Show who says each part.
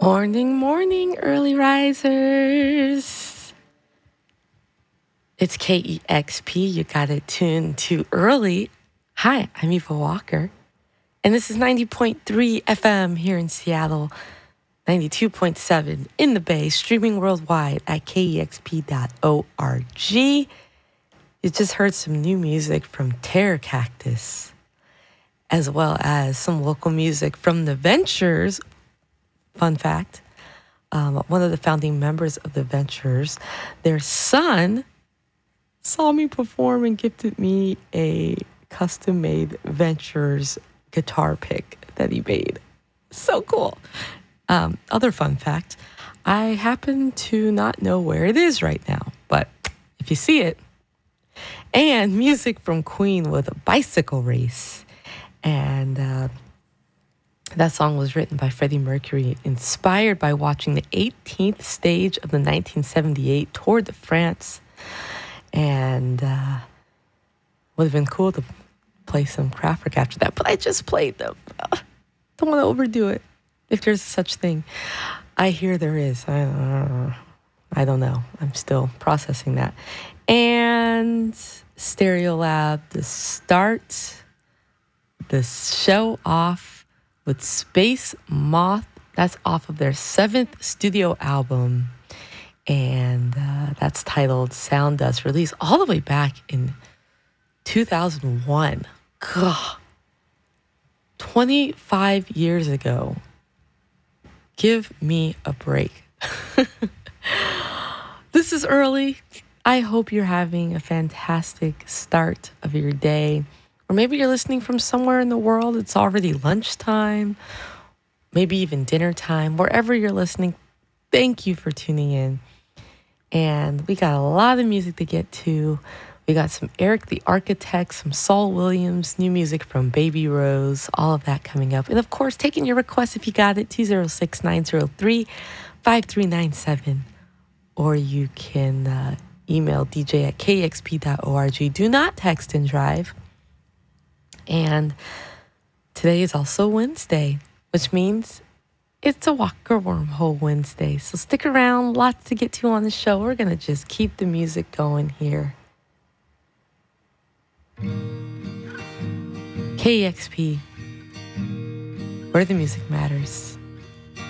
Speaker 1: Morning, morning, early risers. It's KEXP. You got it tuned to early. Hi, I'm Eva Walker, and this is 90.3 FM here in Seattle, 92.7 in the Bay, streaming worldwide at KEXP.org. You just heard some new music from Terror Cactus, as well as some local music from The Ventures. Fun fact, one of the founding members of The Ventures, their son saw me perform and gifted me a custom-made Ventures guitar pick that he made. So cool. Other fun fact, I happen to not know where it is right now, but if you see it, and music from Queen with a Bicycle Race. And that song was written by Freddie Mercury, inspired by watching the 18th stage of the 1978 Tour de France. And would have been cool to play some Kraftwerk after that, but I just played them. Don't want to overdo it, if there's such thing. I hear there is. I don't know. I'm still processing that. And Stereolab to start the show off with Space Moth. That's off of their 7th studio album. And that's titled Sound Dust, released all the way back in 2001. God, 25 years ago. Give me a break. This is early. I hope you're having a fantastic start of your day. Or maybe you're listening from somewhere in the world. It's already lunchtime, maybe even dinner time. Wherever you're listening, thank you for tuning in. And we got a lot of music to get to. We got some Eric the Architect, some Saul Williams, new music from Baby Rose, all of that coming up. And of course, taking your requests if you got it, 206-903-5397. Or you can email dj at kexp.org. Do not text and drive. And today is also Wednesday, which means it's a Walker Wormhole Wednesday. So stick around, lots to get to on the show. We're going to just keep the music going here. KEXP, where the music matters.